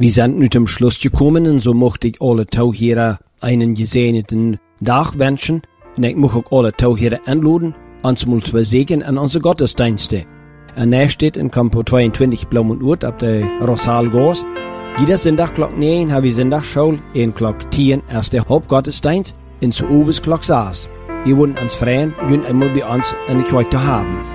Wir sind nu zum Schluss gekommen und so möchte ich alle Tauchhörer einen gesegneten Tag wünschen. Und ich möchte auch alle Tauchhörer einladen, uns mal zu sehen an unsere Gottesdienste. Und er steht in Campo 22 Blaumunduert ab der Rossalgasse. Jeder Sonntag Glock 9 haben wir Sonntagsschule, in Glock 10 erst der Hauptgottesdienst, in zu Uwes Glock 6. Wir wollen uns freuen, jün einmal bei uns in die Kirche haben.